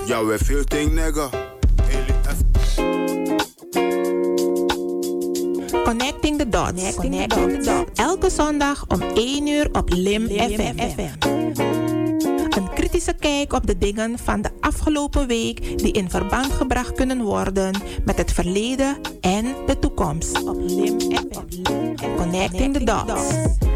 Ja, we veel ting, nigga. Connecting the Dots. Elke zondag om 1 uur op Lim FM. Een kritische kijk op de dingen van de afgelopen week die in verband gebracht kunnen worden met het verleden en de toekomst. Op Lim FM. Connecting the Dots.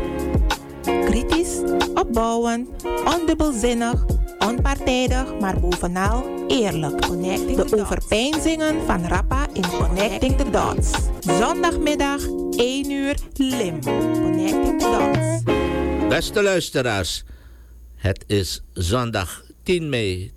Kritisch, opbouwend, ondubbelzinnig, onpartijdig, maar bovenal eerlijk. De overpeinzingen van Rappa in Connecting the Dots. Zondagmiddag 1 uur Lim. Connecting the Dots. Beste luisteraars, het is zondag 10 mei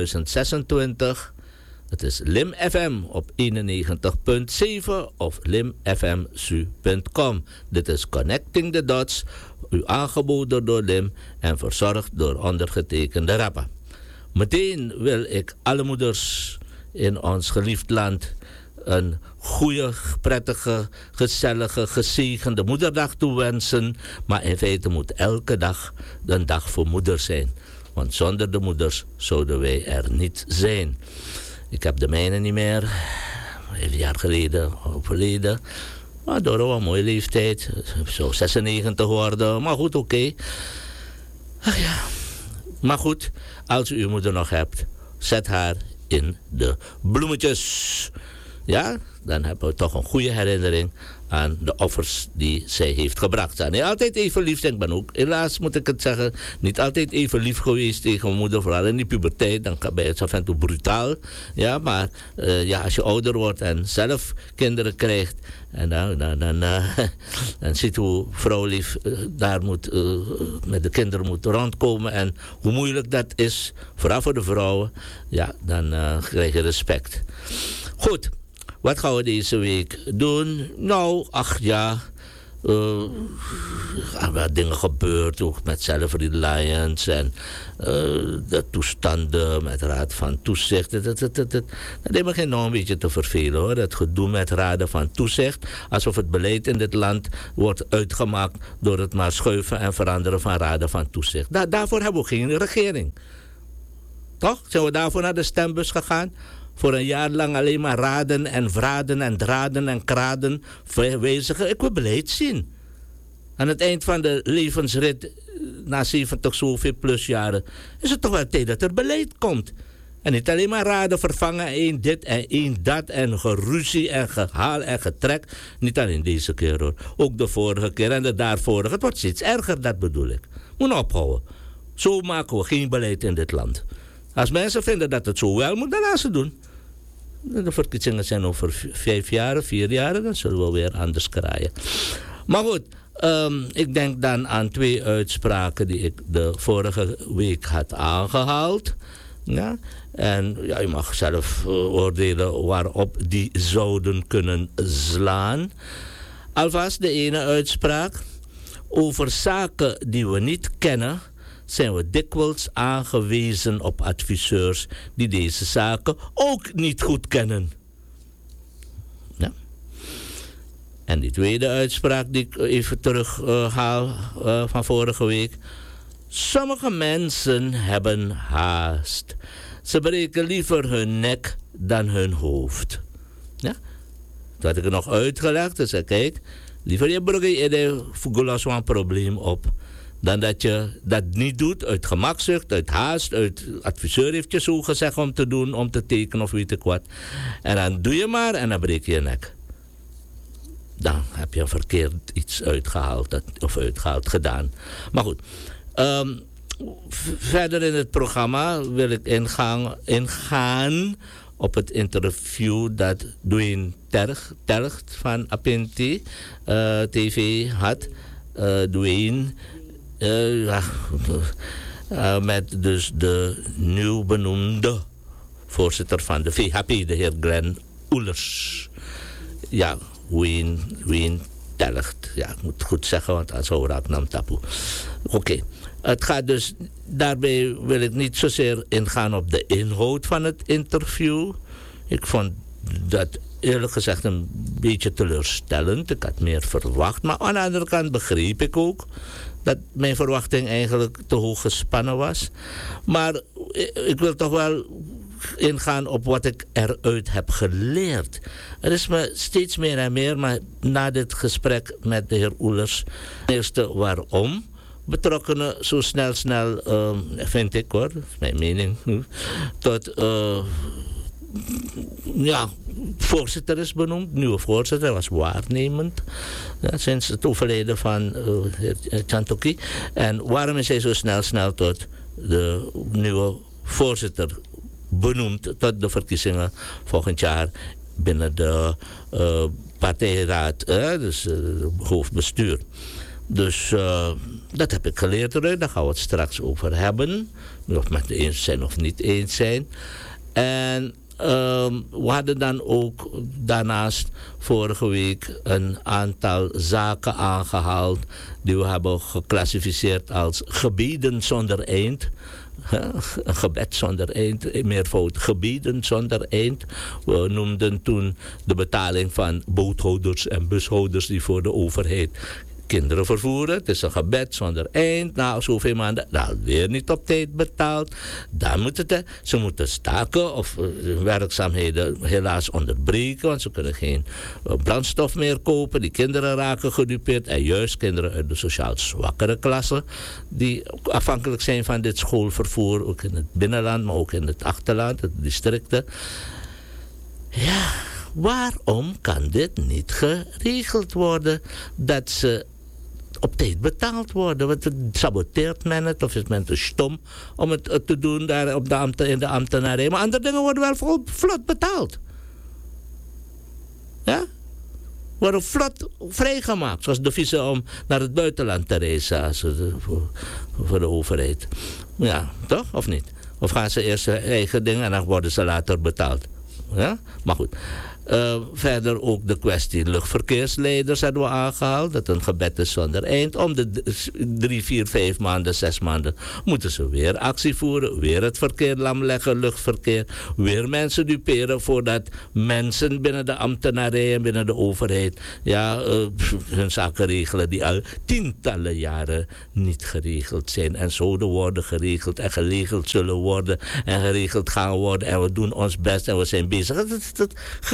2026. Het is Lim FM op 91.7 of limfmsu.com. Dit is Connecting the Dots, u aangeboden door Lim en verzorgd door ondergetekende Rappa. Meteen wil ik alle moeders in ons geliefd land een goede, prettige, gezellige, gezegende moederdag toewensen. Maar in feite moet elke dag een dag voor moeders zijn. Want zonder de moeders zouden wij er niet zijn. Ik heb de mijne niet meer. 7 jaar geleden overleden. Maar door een mooie leeftijd. Zo 96 worden. Maar goed, oké. Ach ja. Maar goed, als u uw moeder nog hebt, zet haar in de bloemetjes. Ja, dan hebben we toch een goede herinnering aan de offers die zij heeft gebracht. Ze niet altijd even lief, ik ben ook, helaas moet ik het zeggen, niet altijd even lief geweest tegen mijn moeder, vooral in die puberteit, dan ben je het af en toe brutaal. Ja, maar ja, als je ouder wordt en zelf kinderen krijgt, en dan ziet hoe vrouwlief daar moet, met de kinderen moet rondkomen en hoe moeilijk dat is, vooral voor de vrouwen, ja, dan krijg je respect. Goed. Wat gaan we deze week doen? Nou, ach ja. Er werden dingen gebeurd, ook met Self-Reliance en de toestanden met Raad van Toezicht. Dat deed me geen nog een beetje te vervelen hoor. Het gedoe met Raden van Toezicht. Alsof het beleid in dit land wordt uitgemaakt door het maar schuiven en veranderen van Raden van Toezicht. Daarvoor hebben we geen regering. Toch? Zijn we daarvoor naar de stembus gegaan? Voor een jaar lang alleen maar raden en vraden en draden en kraden wijzigen. Ik wil beleid zien. Aan het eind van de levensrit, na 70 zoveel plus jaren, is het toch wel tijd dat er beleid komt. En niet alleen maar raden vervangen, één dit en één dat en geruzie en gehaal en getrek. Niet alleen deze keer hoor. Ook de vorige keer en de daarvorige. Het wordt steeds erger, dat bedoel ik. Moet ophouden. Zo maken we geen beleid in dit land. Als mensen vinden dat het zo wel moet, dan laten ze doen. De verkiezingen zijn over 5 jaar, 4 jaar, dan zullen we weer anders kraaien. Maar goed, ik denk dan aan 2 uitspraken die ik de vorige week had aangehaald. Ja? En ja, je mag zelf oordelen waarop die zouden kunnen slaan. Alvast de ene uitspraak. Over zaken die we niet kennen, zijn we dikwijls aangewezen op adviseurs die deze zaken ook niet goed kennen. Ja. En die tweede uitspraak die ik even terughaal van vorige week. Sommige mensen hebben haast. Ze breken liever hun nek dan hun hoofd. Ja? Dat had ik er nog uitgelegd. Dus kijk, liever je brugge een probleem op. Dan dat je dat niet doet uit gemakzucht, uit haast, uit adviseur heeft je zo gezegd om te doen, om te tekenen of weet ik wat. En dan doe je maar en dan breek je je nek. Dan heb je een verkeerd iets uitgehaald gedaan. Maar goed, verder in het programma wil ik ingaan op het interview dat Dwayne Tergt van Apinti TV had. Dwayne... met dus de nieuw benoemde voorzitter van de VHP, de heer Glenn Oelers. Ja, Wien Tergt. Ja, ik moet het goed zeggen, want als raak nam taboe. Oké. Het gaat dus, daarbij wil ik niet zozeer ingaan op de inhoud van het interview. Ik vond dat eerlijk gezegd een beetje teleurstellend. Ik had meer verwacht. Maar aan de andere kant begreep ik ook dat mijn verwachting eigenlijk te hoog gespannen was. Maar ik wil toch wel ingaan op wat ik eruit heb geleerd. Er is me steeds meer en meer, maar na dit gesprek met de heer Oelers, eerste waarom betrokkenen zo snel, vind ik hoor, dat is mijn mening, tot voorzitter is benoemd. Nieuwe voorzitter was waarnemend. Ja, sinds het overlijden van Chantoki. En waarom is hij zo snel tot de nieuwe voorzitter benoemd tot de verkiezingen volgend jaar binnen de partijraad, dus hoofdbestuur. Dus dat heb ik geleerd eruit. Daar gaan we het straks over hebben. Of met het eens zijn of niet eens zijn. En we hadden dan ook daarnaast vorige week een aantal zaken aangehaald die we hebben geclassificeerd als gebieden zonder eind. Een gebed zonder eind, meervoud gebieden zonder eind. We noemden toen de betaling van boothouders en bushouders die voor de overheid kinderen vervoeren. Het is een gebed zonder eind. Na zoveel maanden, weer niet op tijd betaald. Dan ze moeten staken of werkzaamheden helaas onderbreken, want ze kunnen geen brandstof meer kopen. Die kinderen raken gedupeerd. En juist kinderen uit de sociaal zwakkere klassen, die afhankelijk zijn van dit schoolvervoer, ook in het binnenland, maar ook in het achterland, het districten. Ja, waarom kan dit niet geregeld worden dat ze op tijd betaald worden? Want saboteert men het of is men te stom om het te doen daar op in de ambtenarij? Maar andere dingen worden wel vlot betaald. Ja? Worden vlot vrijgemaakt. Zoals de visum om naar het buitenland te reizen voor de overheid. Ja, toch? Of niet? Of gaan ze eerst hun eigen dingen en dan worden ze later betaald? Ja? Maar goed. Verder ook de kwestie luchtverkeersleiders hebben we aangehaald. Dat een gebed is zonder eind. Om de 3, 4, 5 maanden, 6 maanden moeten ze weer actie voeren. Weer het verkeer lamleggen, luchtverkeer. Weer mensen duperen voordat mensen binnen de ambtenarij en binnen de overheid hun zaken regelen die al tientallen jaren niet geregeld zijn. En zouden worden geregeld en geregeld zullen worden en geregeld gaan worden. En we doen ons best en we zijn bezig. Dat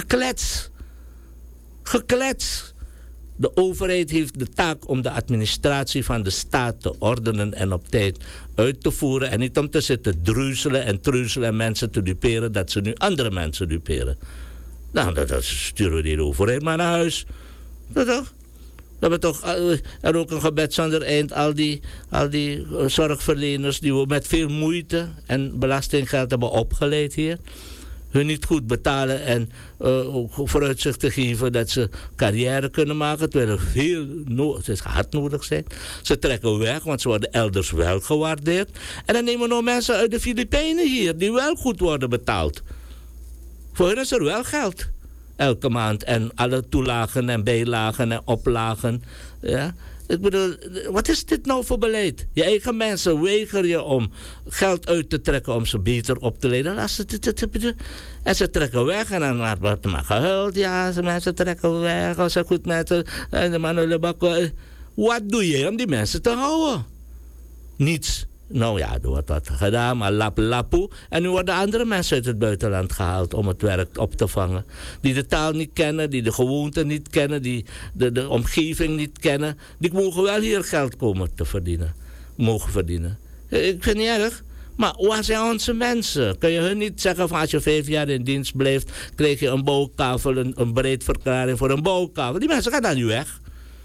Geklets. De overheid heeft de taak om de administratie van de staat te ordenen en op tijd uit te voeren. En niet om te zitten dreuzelen en treuzelen en mensen te duperen dat ze nu andere mensen duperen. Nou, dat sturen we die overheid maar naar huis. Dat toch? We hebben toch er ook een gebed zonder eind. Al die zorgverleners die we met veel moeite en belastinggeld hebben opgeleid hier. Hun niet goed betalen en vooruitzicht te geven dat ze carrière kunnen maken, terwijl het hard nodig zijn. Ze trekken weg, want ze worden elders wel gewaardeerd. En dan nemen we nog mensen uit de Filipijnen hier, die wel goed worden betaald. Voor hen is er wel geld. Elke maand. En alle toelagen en bijlagen en oplagen. Ja. Ik bedoel, wat is dit nou voor beleid? Je eigen mensen weiger je om geld uit te trekken om ze beter op te leiden. En ze trekken weg en dan wordt er maar gehuild. Ja, mensen trekken weg. Als ze goed met de mannen bakken. Wat doe je om die mensen te houden? Niets. Nou ja, er wordt wat gedaan, maar lapu. En nu worden andere mensen uit het buitenland gehaald om het werk op te vangen. Die de taal niet kennen, die de gewoonten niet kennen, die de omgeving niet kennen. Die mogen wel hier geld mogen verdienen. Ik vind het niet erg. Maar waar zijn onze mensen? Kun je hun niet zeggen van als je 5 jaar in dienst blijft, krijg je een bouwkavel, een breedverklaring voor een bouwkavel. Die mensen gaan dan nu weg.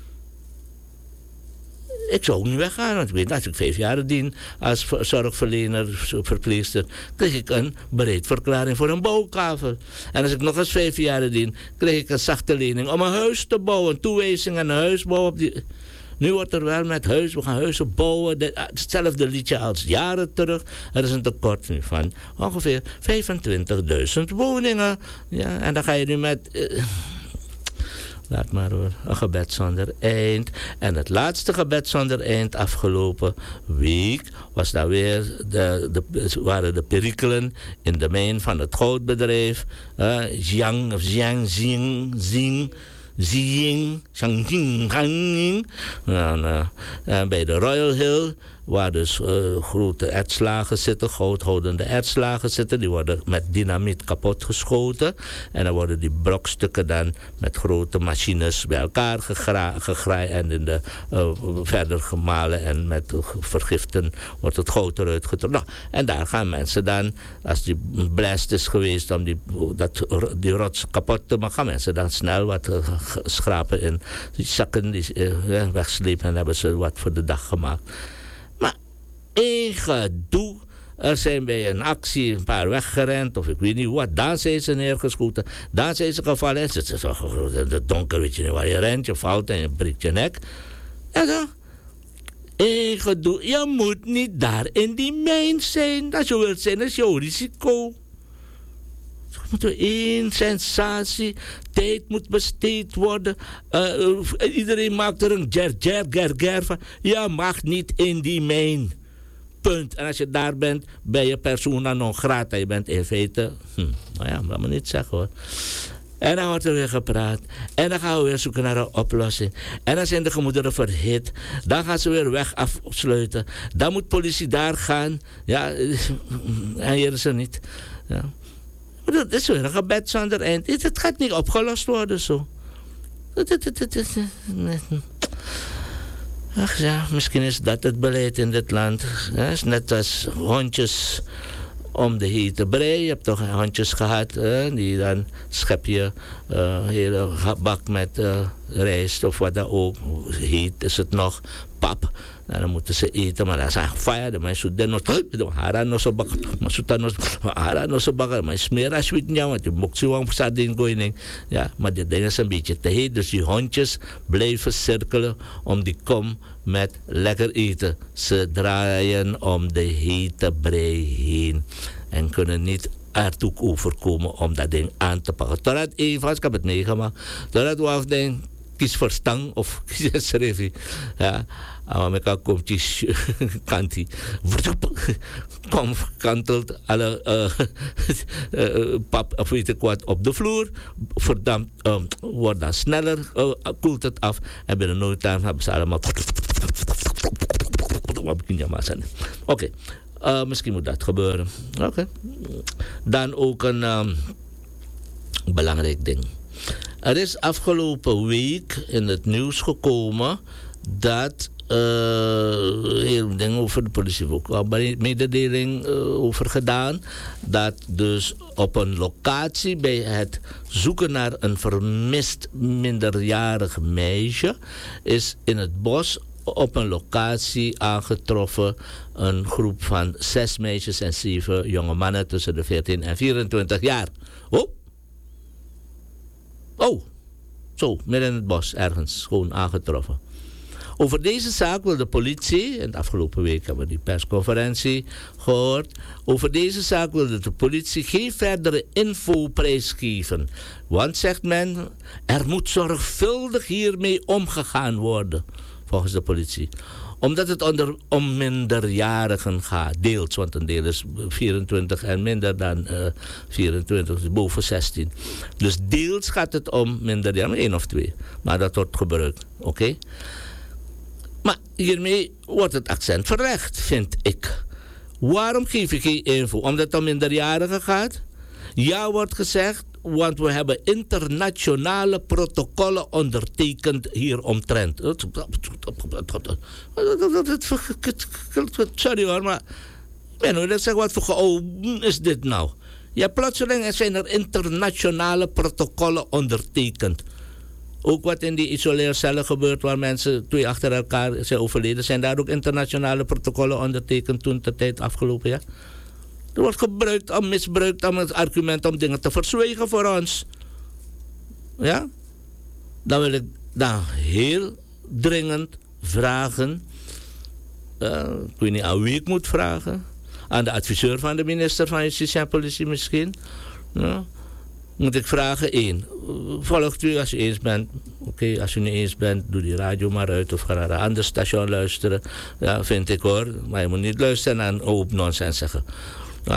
Ik zou ook niet weggaan, want ik weet, als ik 5 jaar dien als zorgverlener, verpleegster, krijg ik een bereidverklaring voor een bouwkavel. En als ik nog eens 5 jaar dien, krijg ik een zachte lening om een huis te bouwen, een toewijzing en een huisbouw. Nu wordt er wel met we gaan huizen bouwen. Hetzelfde liedje als jaren terug. Er is een tekort nu van ongeveer 25.000 woningen. Ja, en dan ga je nu met... Laat maar hoor, een gebed zonder eind. En het laatste gebed zonder eind afgelopen week was daar weer waren de perikelen in de mijn van het goudbedrijf. Bij de Royal Hill waar dus grote ertslagen zitten, goudhoudende ertslagen zitten. Die worden met dynamiet kapotgeschoten. En dan worden die brokstukken dan met grote machines bij elkaar gegraaid en in de, verder gemalen. En met vergiften wordt het goud eruit getrokken. Nou, en daar gaan mensen dan, als die blast is geweest om die rots kapot te maken, gaan mensen dan snel wat schrapen in die zakken, die wegslepen, en hebben ze wat voor de dag gemaakt. Maar één gedoe. Er zijn bij een actie een paar weggerend, of ik weet niet wat. Dan zijn ze neergeschoten. Dan zijn ze gevallen. Het is het donker, weet je niet waar je rent. Je valt en je breekt je nek. En dan, één gedoe. Je moet niet daar in die mijn zijn. Als je wilt zijn, is jouw risico. Er moet één sensatie. Tijd moet besteed worden. Iedereen maakt er een ger van. Je mag niet in die mijn. Punt. En als je daar bent, ben je persona non grata. Je bent in feite... nou ja, dat moet niet zeggen hoor. En dan wordt er weer gepraat. En dan gaan we weer zoeken naar een oplossing. En dan zijn de gemoederen verhit. Dan gaan ze weer weg afsluiten. Dan moet politie daar gaan. Ja, en hier is er niet. Ja. Dat is weer een gebed zonder eind. Het gaat niet opgelost worden zo. Ach ja, misschien is dat het beleid in dit land. Ja, het is net als hondjes om de hete brei. Je hebt toch hondjes gehad, die dan schep je een hele bak met rijst of wat dan ook. Heet is het nog, pap. En dan moeten ze eten, maar dat is echt fire. Maar je dan nog, hara no so bak, maar zo dan nog, hara no so bak, maar smeer als je het niet, want je moet zo lang sardine gooien. Ja, maar die dingen zijn een beetje te heet, dus die hondjes blijven cirkelen om die kom met lekker eten. Ze draaien om de hete brei heen en kunnen niet ertoe overkomen om dat ding aan te pakken. Totdat even, ik heb het meegemaakt, totdat we afdenken, kies voor stang of kies schrijven. Ja, maar met elkaar komt die kantie. Kom kantelt alle pap of weet ik wat op de vloer. Verdampt, wordt dan sneller, koelt het af. En binnen no time hebben ze allemaal... Oké. Misschien moet dat gebeuren. Oké. Dan ook een belangrijk ding. Er is afgelopen week in het nieuws gekomen dat heel ding over de politie ook al mededeling over gedaan, dat dus op een locatie bij het zoeken naar een vermist minderjarig meisje is in het bos op een locatie aangetroffen een groep van 6 meisjes en 7 jonge mannen tussen de 14 en 24 jaar. Oh, zo, midden in het bos, ergens, gewoon aangetroffen. Over deze zaak wil de politie, en de afgelopen week hebben we die persconferentie gehoord, over deze zaak wil de politie geen verdere info prijsgeven. Want, zegt men, er moet zorgvuldig hiermee omgegaan worden, volgens de politie. Omdat het om minderjarigen gaat, deels, want een deel is 24 en minder dan 24, dus boven 16. Dus deels gaat het om minderjarigen, 1 of 2. Maar dat wordt gebruikt, oké? Maar hiermee wordt het accent verlegd, vind ik. Waarom geef ik geen info? Omdat het om minderjarigen gaat? Ja, wordt gezegd, want we hebben internationale protocollen ondertekend hieromtrent. Sorry hoor, maar ik zeg, wat voor is dit nou? Ja, plotseling zijn er internationale protocollen ondertekend. Ook wat in die isoleercellen gebeurt waar mensen 2 achter elkaar zijn overleden, zijn daar ook internationale protocollen ondertekend toen de tijd afgelopen jaar. Er wordt misbruikt om het argument om dingen te verzwijgen voor ons. Ja? Dan wil ik dan heel dringend vragen. Ik weet niet aan wie ik moet vragen. Aan de adviseur van de minister van Justitie en Politie misschien. Ja? Moet ik vragen, 1. Volgt u als u eens bent. Oké, als u niet eens bent, doe die radio maar uit of ga naar een ander station luisteren. Ja, vind ik hoor. Maar je moet niet luisteren en een hoop nonsens zeggen. Ja?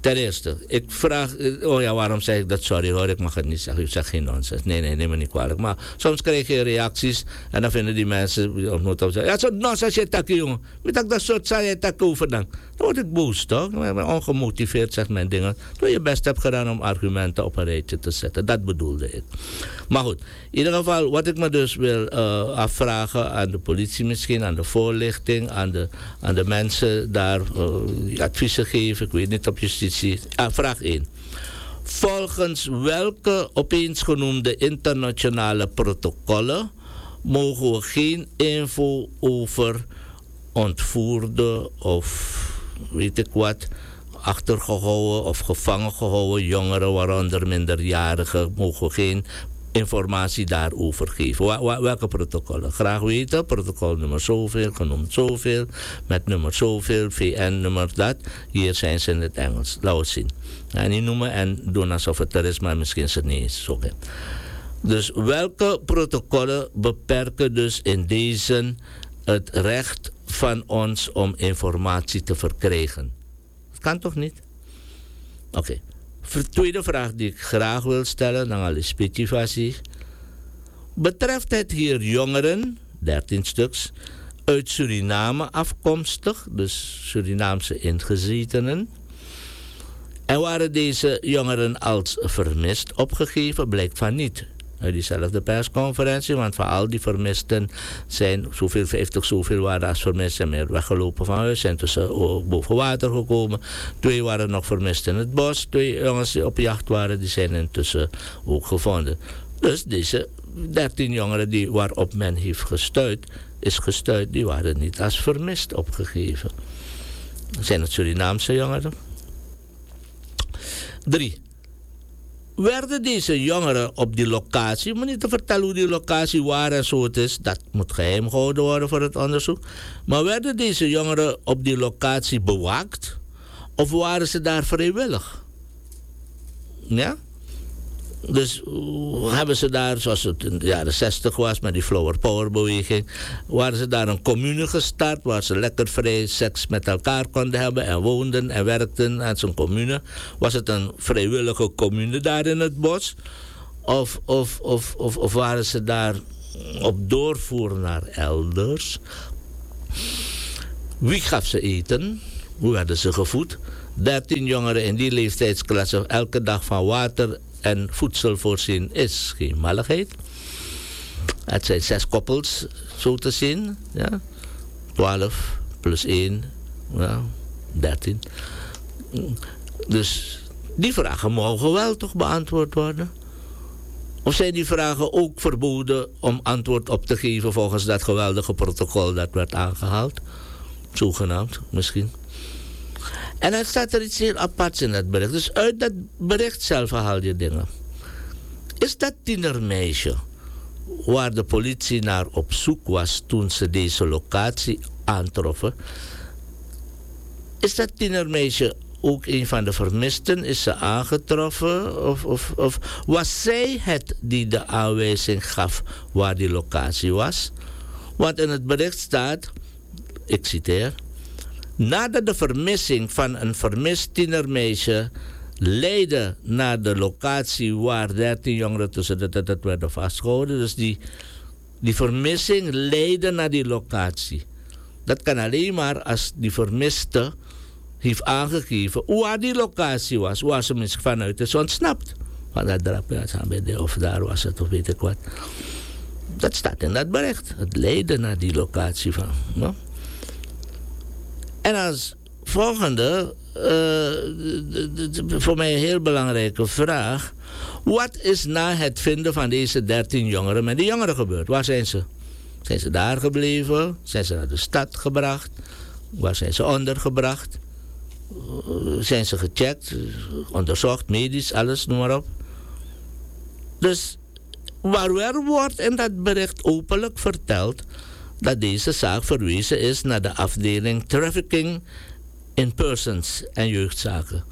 Ten eerste, ik vraag... Oh ja, waarom zeg ik dat? Sorry hoor, ik mag het niet zeggen. U zegt geen nonsens. Nee, neem me niet kwalijk. Maar soms krijg je reacties en dan vinden die mensen... Ja, zo'n nonsens je takken, jongen. Weet ik dat soort zou je takken over dan? Dan word ik boos, toch? Ongemotiveerd zegt men dingen. Toen je best hebt gedaan om argumenten op een rijtje te zetten. Dat bedoelde ik. Maar goed, in ieder geval, wat ik me dus wil afvragen aan de politie misschien, aan de voorlichting, aan de mensen daar adviezen geven, ik weet niet, op justitie. Vraag 1. Volgens welke opeens genoemde internationale protocollen mogen we geen info over ontvoerde of weet ik wat, achtergehouden of gevangen gehouden jongeren, waaronder minderjarigen, mogen we geen informatie daarover geven. Welke protocollen? Graag weten. Protocol nummer zoveel, genoemd zoveel, met nummer zoveel, VN-nummer dat. Hier zijn ze in het Engels. Laten we zien. En niet noemen en doen alsof het er is, maar misschien is het niet eens. Okay. Dus welke protocollen beperken dus in deze het recht van ons om informatie te verkrijgen? Dat kan toch niet? Oké. De tweede vraag die ik graag wil stellen, dan al is specificatie. Betreft het hier jongeren, 13 stuks, uit Suriname afkomstig, dus Surinaamse ingezetenen. En waren deze jongeren als vermist opgegeven? Blijkt van niet. Uit diezelfde persconferentie, want van al die vermisten zijn zoveel, 50 zoveel waren als vermist en meer weggelopen van huis, zijn tussen boven water gekomen. 2 waren nog vermist in het bos. 2 jongens die op jacht waren, die zijn intussen ook gevonden. Dus deze 13 jongeren waarop men heeft gestuurd, die waren niet als vermist opgegeven. Zijn het Surinaamse jongeren? 3. Werden deze jongeren op die locatie, maar niet te vertellen hoe die locatie waar en zo het is, dat moet geheim gehouden worden voor het onderzoek. Maar werden deze jongeren op die locatie bewaakt of waren ze daar vrijwillig? Ja? Dus hebben ze daar, zoals het in de jaren 60 was met die Flower Power beweging, waren ze daar een commune gestart waar ze lekker vrij seks met elkaar konden hebben en woonden en werkten aan zo'n commune. Was het een vrijwillige commune daar in het bos? Of waren ze daar op doorvoer naar elders? Wie gaf ze eten? Hoe werden ze gevoed? 13 jongeren in die leeftijdsklasse elke dag van water en voedsel voorzien is geen malligheid. Het zijn 6 koppels, zo te zien. Ja? 12 plus 1, ja, 13. Dus die vragen mogen wel toch beantwoord worden? Of zijn die vragen ook verboden om antwoord op te geven volgens dat geweldige protocol dat werd aangehaald? Zogenaamd, misschien. En dan staat er iets heel aparts in dat bericht. Dus uit dat bericht zelf haal je dingen. Is dat tienermeisje waar de politie naar op zoek was toen ze deze locatie aantroffen? Is dat tienermeisje ook een van de vermisten? Is ze aangetroffen? Of was zij het die de aanwijzing gaf waar die locatie was? Want in het bericht staat, ik citeer: nadat de vermissing van een vermist tienermeisje leidde naar de locatie waar 13 jongeren tussen dat werden vastgehouden. Dus die vermissing leidde naar die locatie. Dat kan alleen maar als die vermiste heeft aangegeven waar die locatie was, waar ze misschien vanuit is ontsnapt. Want dat drapje of daar was het of weet ik wat. Dat staat in dat bericht. Het leidde naar die locatie van. No? En als volgende, voor mij een heel belangrijke vraag. Wat is na het vinden van deze 13 jongeren met die jongeren gebeurd? Waar zijn ze? Zijn ze daar gebleven? Zijn ze naar de stad gebracht? Waar zijn ze ondergebracht? Zijn ze gecheckt, onderzocht, medisch, alles, noem maar op. Dus waar wordt in dat bericht openlijk verteld dat deze zaak verwezen is naar de afdeling Trafficking in Persons en Jeugdzaken.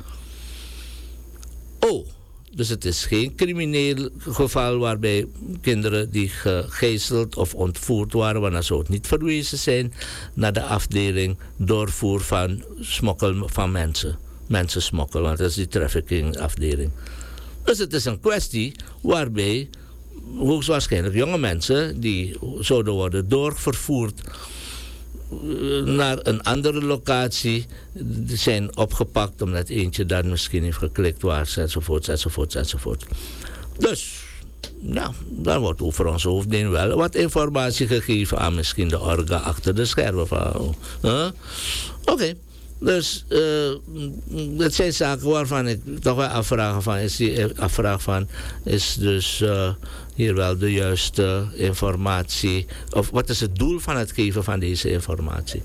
Oh, dus het is geen crimineel geval waarbij kinderen die gegijzeld of ontvoerd waren, want dan zou het niet verwezen zijn naar de afdeling doorvoer van smokkel van mensen. mensensmokkel, want dat is die trafficking afdeling. Dus het is een kwestie waarbij hoogstwaarschijnlijk jonge mensen die zouden worden doorvervoerd naar een andere locatie zijn opgepakt omdat eentje dan misschien heeft geklikt was, enzovoort. Dus, nou, dan wordt over ons hoofd heen wel wat informatie gegeven aan misschien de orga achter de schermen. Oké. Dus dat zijn zaken waarvan ik toch wel afvraag van, is dus hier wel de juiste informatie? Of wat is het doel van het geven van deze informatie?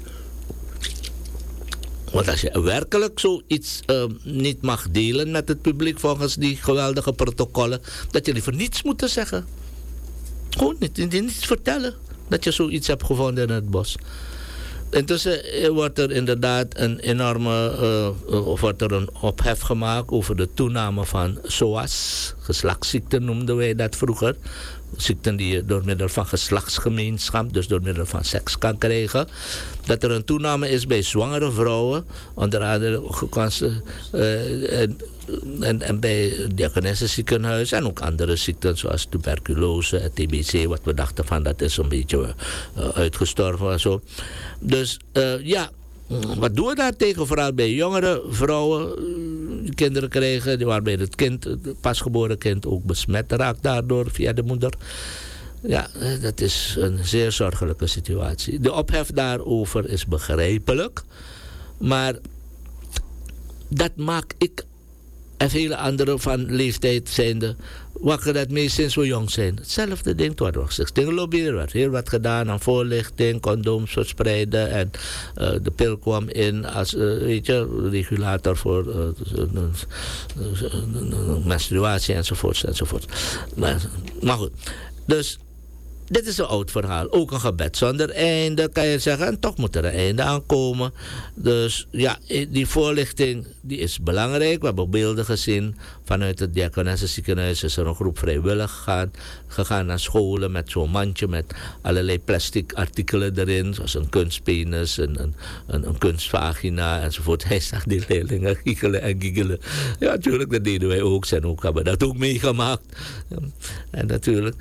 Want als je werkelijk zoiets niet mag delen met het publiek volgens die geweldige protocollen, dat je liever niets moet zeggen. Gewoon niets vertellen dat je zoiets hebt gevonden in het bos. Intussen wordt er inderdaad een enorme wordt er een ophef gemaakt over de toename van SOAS, geslachtsziekten noemden wij dat vroeger. Ziekten die je door middel van geslachtsgemeenschap, dus door middel van seks kan krijgen. Dat er een toename is bij zwangere vrouwen, onder andere en bij het Diakonessenziekenhuis en ook andere ziekten zoals tuberculose en TBC, wat we dachten van dat is een beetje uitgestorven en zo. Dus ja, wat doen we daar tegen? Vooral bij jongere vrouwen die kinderen krijgen, waarbij het pasgeboren kind ook besmet raakt daardoor via de moeder. Ja, dat is een zeer zorgelijke situatie. De ophef daarover is begrijpelijk, maar dat maak ik en vele anderen van leeftijd zijnde wakker dat mee sinds we jong zijn. Hetzelfde ding, het wordt zich dingen lobbyen. Er werd heel wat gedaan aan voorlichting, condooms verspreiden en de pil kwam in als regulator voor menstruatie enzovoort. Maar goed, dus dit is een oud verhaal. Ook een gebed zonder einde, kan je zeggen. En toch moet er een einde aan komen. Dus ja, die voorlichting die is belangrijk. We hebben beelden gezien. Vanuit het Diakonessenziekenhuis is er een groep vrijwillig gegaan naar scholen met zo'n mandje met allerlei plastic artikelen erin. Zoals een kunstpenis, een kunstvagina enzovoort. Hij zag die leerlingen giechelen en giechelen. Ja, natuurlijk, dat deden wij ook. En ook hebben dat ook meegemaakt. En natuurlijk.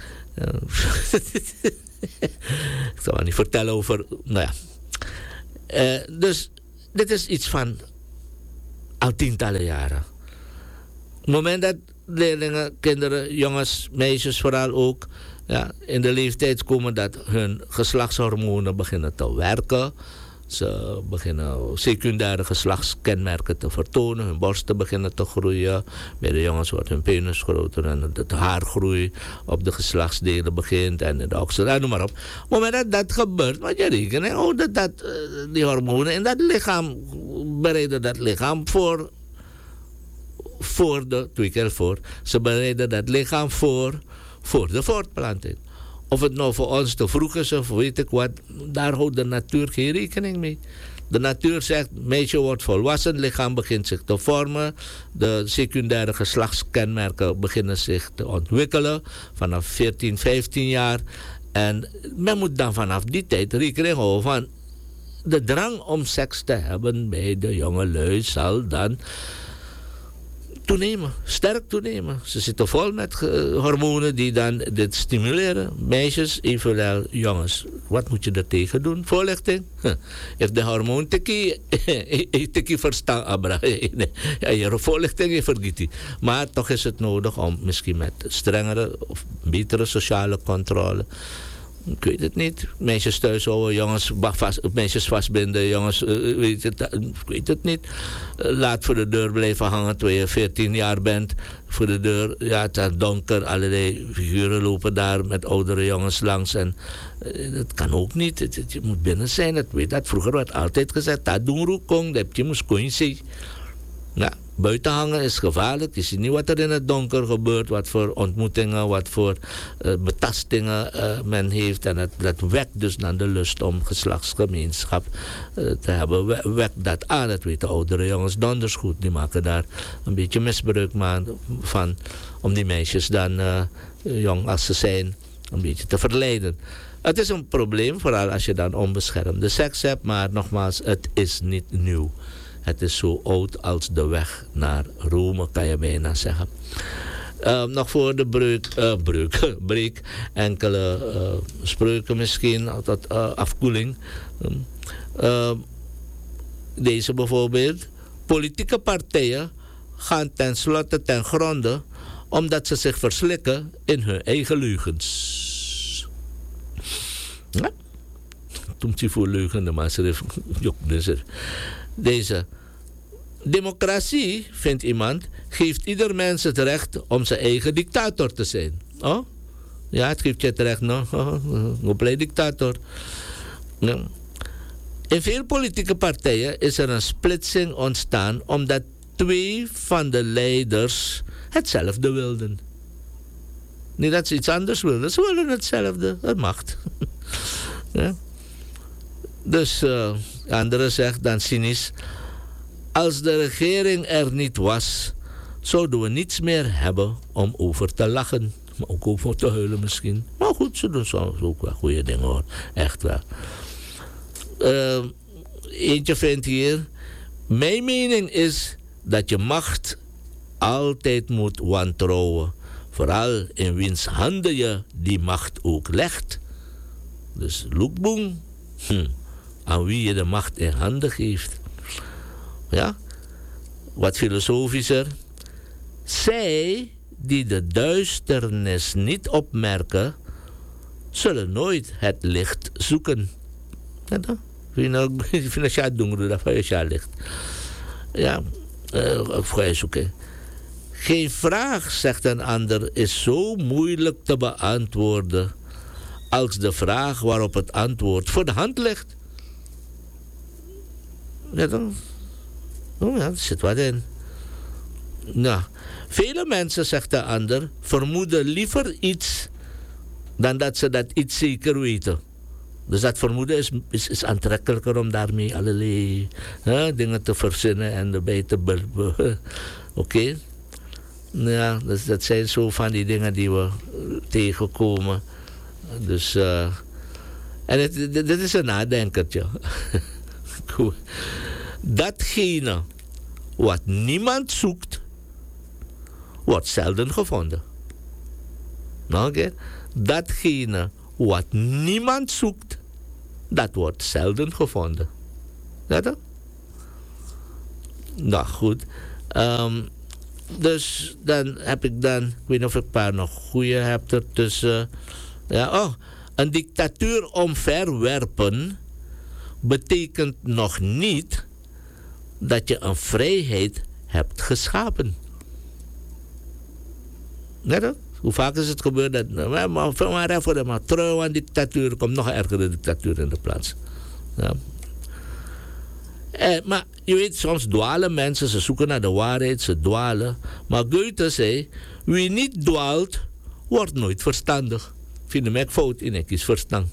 Ik zal maar niet vertellen over. Nou ja. Dus dit is iets van al tientallen jaren. Op het moment dat leerlingen, kinderen, jongens, meisjes vooral ook, ja, in de leeftijd komen dat hun geslachtshormonen beginnen te werken. Ze beginnen secundaire geslachtskenmerken te vertonen. Hun borsten beginnen te groeien. Bij de jongens wordt hun penis groter en het haargroei op de geslachtsdelen begint en de oksel, noem maar op. Op het moment dat dat gebeurt, moet je rekenen die hormonen in dat lichaam bereiden dat lichaam voor de, 2 keer voor, ze bereiden dat lichaam voor de voortplanting. Of het nou voor ons te vroeg is of weet ik wat, daar houdt de natuur geen rekening mee. De natuur zegt, meisje wordt volwassen, lichaam begint zich te vormen. De secundaire geslachtskenmerken beginnen zich te ontwikkelen vanaf 14, 15 jaar. En men moet dan vanaf die tijd rekening houden van de drang om seks te hebben bij de jongelui zal dan toenemen, sterk toenemen. Ze zitten vol met hormonen die dan dit stimuleren. Meisjes, evenwel jongens. Wat moet je er tegen doen? Voorlichting? If de hormoon tikkie verstaan, abra. Ja, je voorlichting, je vergiet die. Maar toch is het nodig om misschien met strengere of betere sociale controle. Ik weet het niet. Meisjes thuis houden, jongens meisjes vastbinden, jongens, ik weet het niet. Laat voor de deur blijven hangen terwijl je 14 jaar bent. Voor de deur, ja, het is donker, allerlei figuren lopen daar met oudere jongens langs. En dat kan ook niet. Je moet binnen zijn, dat weet dat. Vroeger werd altijd gezegd, dat doen roekong, dat je moest koen zien. Ja. Buiten hangen is gevaarlijk. Je ziet niet wat er in het donker gebeurt, wat voor ontmoetingen, wat voor betastingen men heeft. En dat wekt dus dan de lust om geslachtsgemeenschap te hebben. Wekt dat aan, dat weten oudere jongens donders goed. Die maken daar een beetje misbruik van om die meisjes dan, jong als ze zijn, een beetje te verleiden. Het is een probleem, vooral als je dan onbeschermde seks hebt. Maar nogmaals, het is niet nieuw. Het is zo oud als de weg naar Rome, kan je bijna zeggen. Nog voor de break, enkele spreuken misschien, tot afkoeling. Deze bijvoorbeeld. Politieke partijen gaan tenslotte ten gronde omdat ze zich verslikken in hun eigen leugens. Ja? Toen zie voor leugen, maar ze deze. Democratie, vindt iemand, geeft ieder mens het recht om zijn eigen dictator te zijn. Oh? Ja, het geeft je het recht, no? Een blij dictator. Ja. In veel politieke partijen is er een splitsing ontstaan omdat 2 van de leiders hetzelfde wilden. Niet dat ze iets anders wilden, ze wilden hetzelfde. Dat mag. Ja. Dus anderen zegt dan cynisch, als de regering er niet was, zouden we niets meer hebben om over te lachen. Maar ook over te huilen misschien. Maar goed, ze doen soms ook wel goede dingen hoor. Echt wel. Eentje vindt hier, mijn mening is dat je macht altijd moet wantrouwen. Vooral in wiens handen je die macht ook legt. Dus loekboeng. Aan wie je de macht in handen geeft. Ja? Wat filosofischer. Zij die de duisternis niet opmerken, zullen nooit het licht zoeken. Ja, dan? Als je het doet, dan ga je het licht. Ja, ga je zoeken. Geen vraag, zegt een ander, is zo moeilijk te beantwoorden als de vraag waarop het antwoord voor de hand ligt. Ja, dan. Oh ja, er zit wat in. Nou, vele mensen, zegt de ander, vermoeden liever iets dan dat ze dat iets zeker weten. Dus dat vermoeden is aantrekkelijker om daarmee allerlei dingen te verzinnen en erbij te Oké? Ja, dus dat zijn zo van die dingen die we tegenkomen. Dus, en dit is een nadenkertje. Goed. Datgene wat niemand zoekt, wordt zelden gevonden. Nog een keer. Datgene wat niemand zoekt, dat wordt zelden gevonden. Ja toch? Nou goed. Dus dan heb ik dan, ik weet niet of ik een paar nog goede heb ertussen. Ja, een dictatuur omverwerpen betekent nog niet dat je een vrijheid hebt geschapen. Ja toch? Hoe vaak is het gebeurd dat maar trouw aan dictatuur, er komt nog een ergere dictatuur in de plaats. Ja. Maar je weet, soms dwalen mensen, ze zoeken naar de waarheid, ze dwalen. Maar Goethe zei, wie niet dwaalt, wordt nooit verstandig. Vind hem echt fout in, ik kies verstand.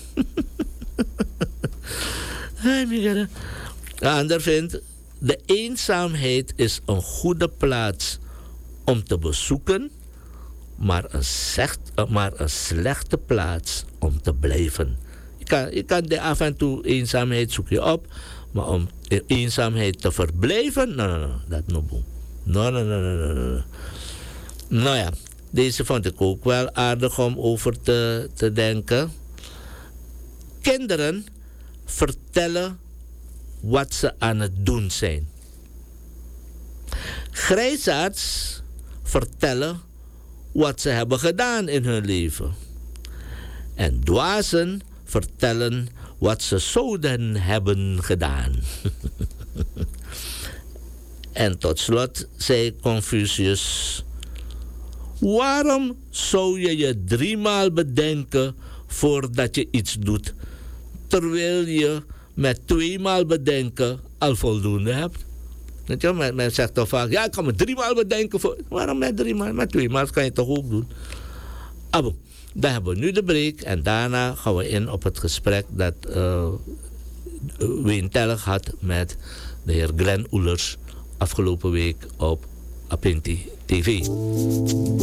Een ander vindt, de eenzaamheid is een goede plaats om te bezoeken, maar een slechte plaats om te blijven. Je kan de af en toe eenzaamheid zoek je op, maar om in eenzaamheid te verblijven, dat no. Nou ja, deze vond ik ook wel aardig om over te denken. Kinderen vertellen wat ze aan het doen zijn. Grijsaards vertellen wat ze hebben gedaan in hun leven. En dwazen vertellen wat ze zouden hebben gedaan. En tot slot zei Confucius, waarom zou je je 3 maal bedenken voordat je iets doet, terwijl je met 2 maal bedenken al voldoende hebt? Weet je, men zegt toch vaak, ja, ik kan me 3 maal bedenken voor. Waarom met 3 maal? Met 2 maal kan je toch ook doen. Abo, dan hebben we nu de break en daarna gaan we in op het gesprek dat Wayne Tellig had met de heer Glenn Oelers afgelopen week op Apinti TV.